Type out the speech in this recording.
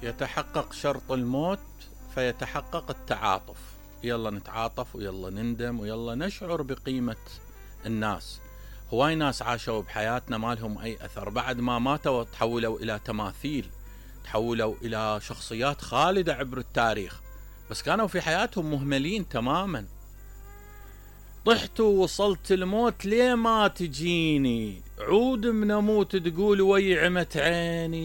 يتحقق شرط الموت فيتحقق التعاطف. يلا نتعاطف ويلا نندم ويلا نشعر بقيمة الناس. هواي ناس عاشوا بحياتنا ما لهم أي أثر، بعد ما ماتوا تحولوا إلى تماثيل، تحولوا إلى شخصيات خالدة عبر التاريخ، بس كانوا في حياتهم مهملين تماما. طحت ووصلت الموت، ليه ما تجيني عود من أموت تقول ويعمت عيني.